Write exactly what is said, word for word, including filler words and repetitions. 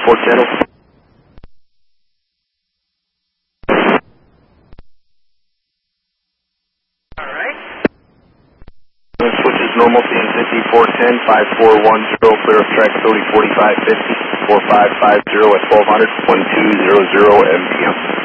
Fort Channel. Alright. Switch is normal, C N fifty, four ten, five four one zero, clear of track thirty forty-five fifty, four five five zero at twelve hundred, one two zero zero M P M.